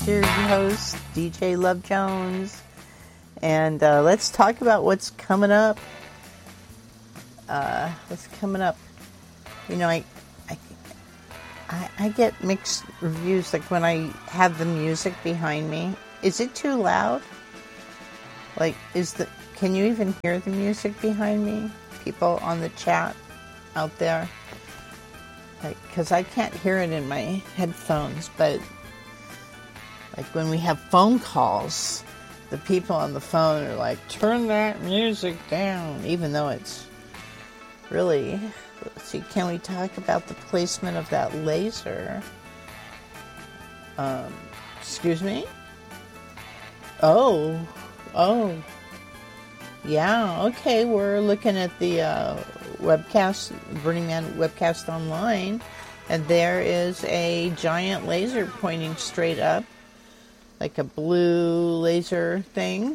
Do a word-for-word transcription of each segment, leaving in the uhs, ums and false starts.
It's your host, D J Love Jones, and uh, let's talk about what's coming up. Uh, what's coming up? You know, I, I, I, I get mixed reviews, like when I have the music behind me. Is it too loud? Like, is the, can you even hear the music behind me? People on the chat out there? Like, because I can't hear it in my headphones, but like when we have phone calls, the people on the phone are like, turn that music down, even though it's really, let's see, can we talk about the placement of that laser? Um, excuse me? Oh, oh, yeah, okay, we're looking at the uh, webcast, Burning Man webcast online, and there is a giant laser pointing straight up, like a blue laser thing.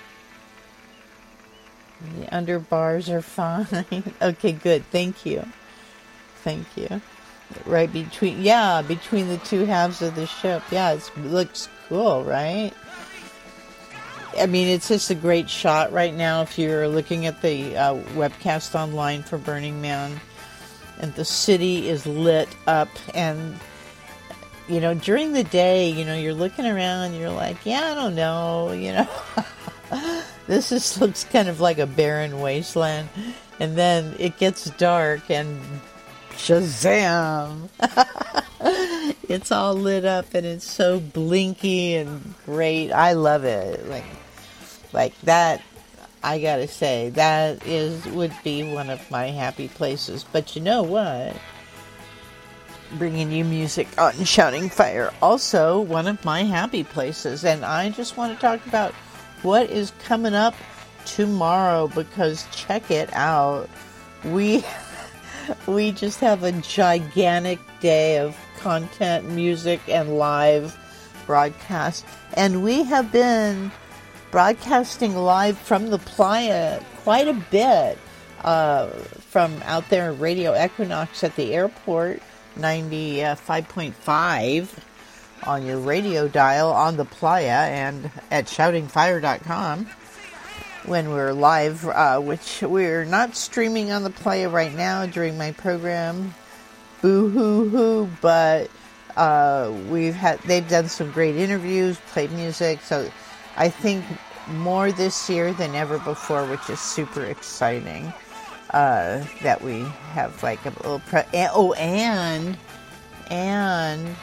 The underbars are fine. Okay, good, thank you. Thank you. Right between, yeah, between the two halves of the ship. Yeah, it's, it looks cool, right? I mean, it's just a great shot right now if you're looking at the uh, webcast online for Burning Man. And the city is lit up. And, you know, during the day, you know, you're looking around and you're like, yeah, I don't know, you know. This is, looks kind of like a barren wasteland. And then it gets dark and Shazam! It's all lit up and it's so blinky and great. I love it. Like, like that, I gotta say, that is would be one of my happy places. But you know what? Bringing you music on Shouting Fire, also one of my happy places. And I just want to talk about what is coming up tomorrow, because check it out. We we just have a gigantic day of content, music, and live broadcast. And we have been broadcasting live from the Playa quite a bit, uh, from out there in Radio Equinox at the airport, ninety-five point five on your radio dial on the Playa, and at shouting fire dot com when we're live, uh, which we're not streaming on the Playa right now during my program, boo hoo hoo, but uh, we've had, they've done some great interviews, played music, so I think more this year than ever before, which is super exciting, uh, that we have like a little pre- oh, and and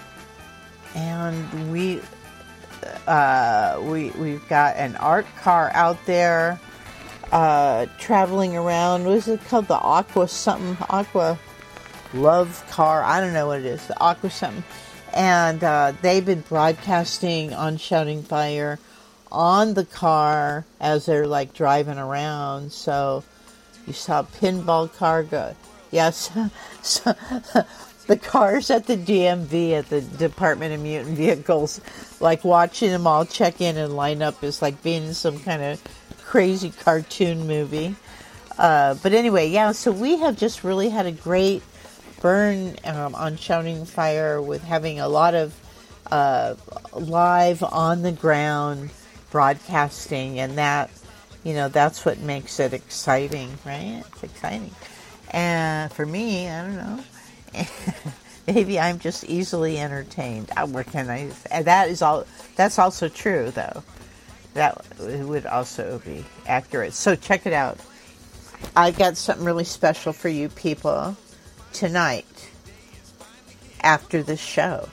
and we uh, we we've got an art car out there uh, traveling around. What is it called? The Aqua something Aqua Love car. I don't know what it is. The Aqua something. And uh, they've been broadcasting on Shouting Fire on the car as they're like driving around. So you saw a pinball car go. Yes. So, the cars at the D M V, at the Department of Mutant Vehicles, like watching them all check in and line up is like being in some kind of crazy cartoon movie. Uh, but anyway, yeah, so we have just really had a great burn um, on Shouting Fire, with having a lot of uh, live on the ground broadcasting, and that, you know, that's what makes it exciting, right? It's exciting. And for me, I don't know, maybe I'm just easily entertained. What can I say? That is all. That's also true, though. That would also be accurate. So check it out. I got something really special for you people tonight after the show.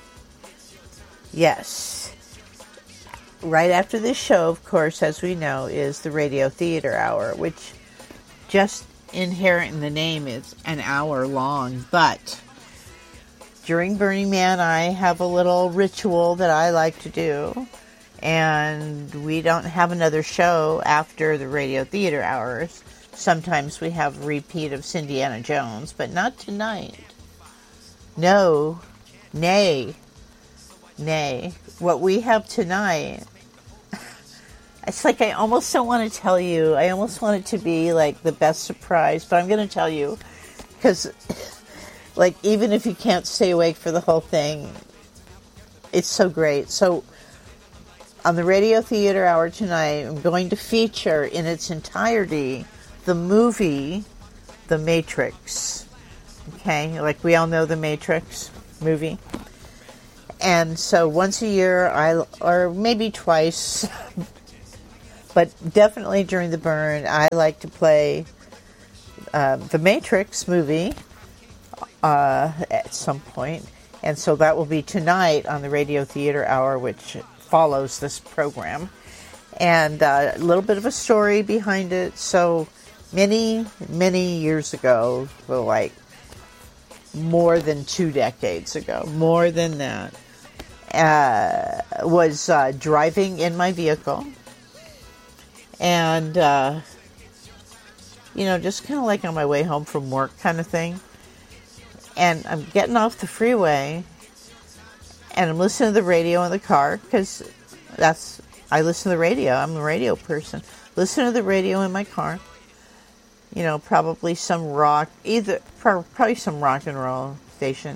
Yes. Right after this show, of course, as we know, is the Radio Theater Hour, which just inherent in the name is an hour long. But during Burning Man, I have a little ritual that I like to do. And we don't have another show after the Radio Theater Hours. Sometimes we have a repeat of Cindiana Jones, but not tonight. No. Nay. Nay. What we have tonight, it's like I almost don't want to tell you. I almost want it to be like the best surprise, but I'm going to tell you. Because, like, even if you can't stay awake for the whole thing, it's so great. So on the Radio Theater Hour tonight, I'm going to feature in its entirety the movie The Matrix. Okay, like we all know the Matrix movie. And so once a year, I or maybe twice, but definitely during the burn, I like to play uh, the Matrix movie uh, at some point. And so that will be tonight on the Radio Theater Hour, which follows this program. And uh, a little bit of a story behind it. So many, many years ago, well, like more than two decades ago, more than that, uh, was uh, driving in my vehicle. And, uh, you know, just kind of like on my way home from work kind of thing. And I'm getting off the freeway, and I'm listening to the radio in the car, because that's, I listen to the radio. I'm a radio person. Listen to the radio in my car. You know, probably some rock, either, probably some rock and roll station.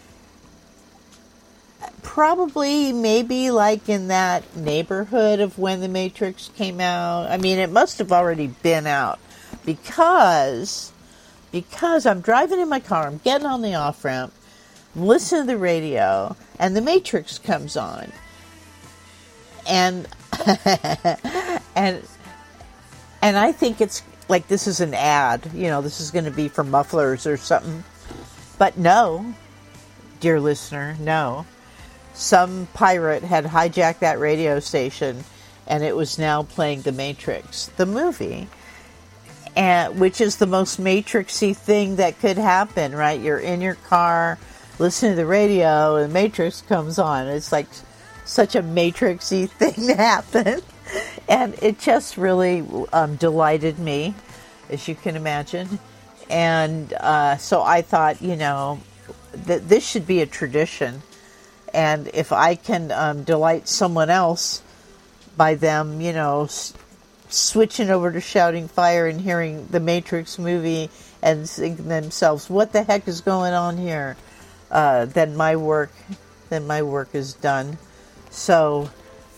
Probably, maybe like in that neighborhood of when The Matrix came out. I mean, it must have already been out, because, because I'm driving in my car, I'm getting on the off-ramp, I'm listening to the radio, and The Matrix comes on. And, and, and I think it's, like this is an ad, you know, this is going to be for mufflers or something. But no, dear listener, no. Some pirate had hijacked that radio station, and it was now playing The Matrix, the movie, and which is the most Matrixy thing that could happen, right? You're in your car, listening to the radio, and Matrix comes on. It's like such a Matrixy thing to happen. And it just really um, delighted me, as you can imagine. And uh, so I thought, you know, that this should be a tradition. And if I can um, delight someone else by them, you know, s- switching over to Shouting Fire and hearing the Matrix movie and thinking themselves, what the heck is going on here? Uh, then my work, then my work is done. So...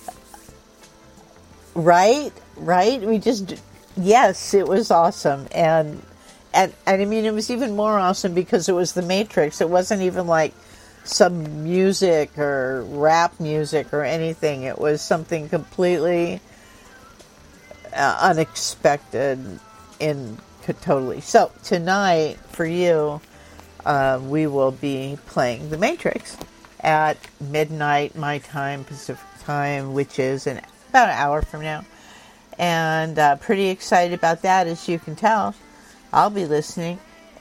Right, right. We just, yes, it was awesome, and and and I mean, it was even more awesome because it was The Matrix. It wasn't even like some music or rap music or anything. It was something completely uh, unexpected in totally. So tonight for you, uh, we will be playing The Matrix at midnight my time, Pacific time, which is an about an hour from now, and uh, pretty excited about that, as you can tell. I'll be listening.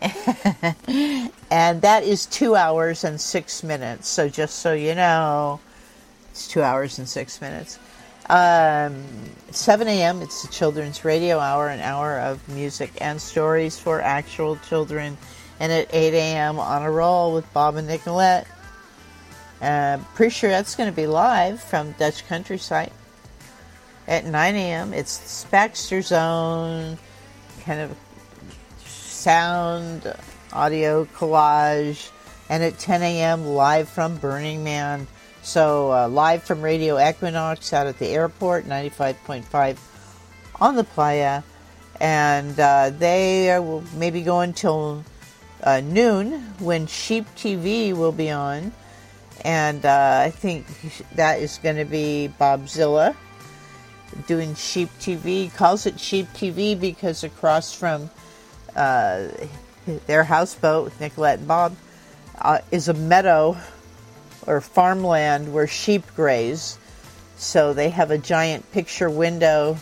And that is two hours and six minutes, so just so you know, it's two hours and six minutes. Um, seven a.m. it's the Children's Radio Hour, an hour of music and stories for actual children, and at eight a.m. on a roll with Bob and Nicolette. Uh, pretty sure that's going to be live from Dutch Countryside. At nine a.m., it's Baxter Zone, kind of sound, audio collage. And at ten a.m., live from Burning Man. So, uh, live from Radio Equinox out at the airport, ninety-five point five on the playa. And uh, they are, will maybe go until uh, noon, when Sheep T V will be on. And uh, I think that is going to be Bobzilla doing Sheep T V. Calls it Sheep T V because across from uh, their houseboat with Nicolette and Bob uh, is a meadow or farmland where sheep graze. So they have a giant picture window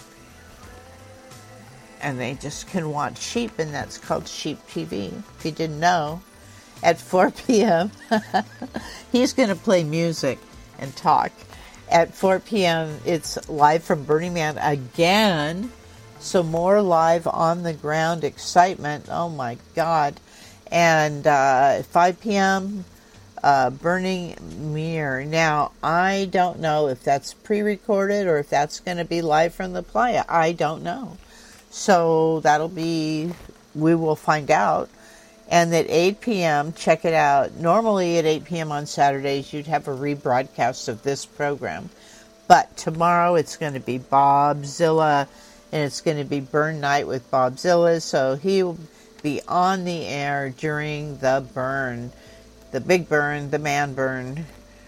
and they just can watch sheep, and that's called Sheep T V, if you didn't know. At four p.m. he's going to play music and talk. At four p.m. it's live from Burning Man again. So more live on the ground excitement. Oh my God. And uh, at five p.m. Uh, Burning Mirror. Now, I don't know if that's pre-recorded or if that's going to be live from the playa. I don't know. So that'll be, we will find out. And at eight p.m., check it out. Normally at eight p.m. on Saturdays, you'd have a rebroadcast of this program. But tomorrow it's going to be Bobzilla, and it's going to be Burn Night with Bobzilla. So he will be on the air during the burn, the big burn, the man burn.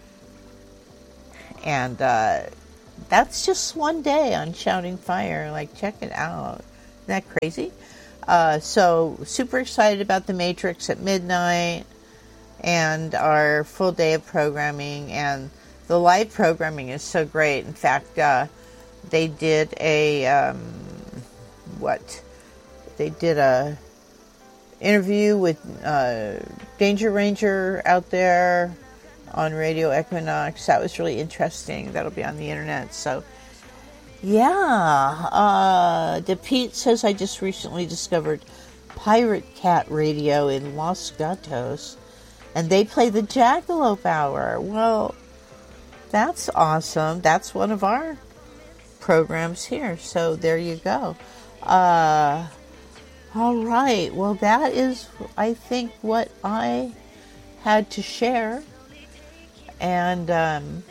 And uh, that's just one day on Shouting Fire. Like, check it out. Isn't that crazy? Uh, so, super excited about The Matrix at midnight and our full day of programming. And the live programming is so great. In fact, uh, they did a, um, what? They did a interview with uh, Danger Ranger out there on Radio Equinox. That was really interesting. That'll be on the internet. So, yeah. Uh, DePete says, I just recently discovered Pirate Cat Radio in Los Gatos, and they play the Jackalope Hour. Well, that's awesome. That's one of our programs here. So there you go. Uh, all right. Well, that is, I think, what I had to share. And um,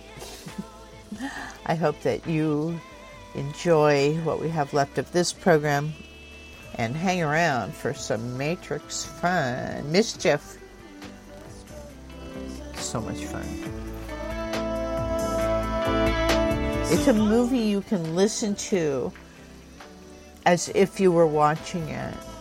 I hope that you enjoy what we have left of this program and hang around for some Matrix fun. Mischief. So much fun. It's a movie you can listen to as if you were watching it.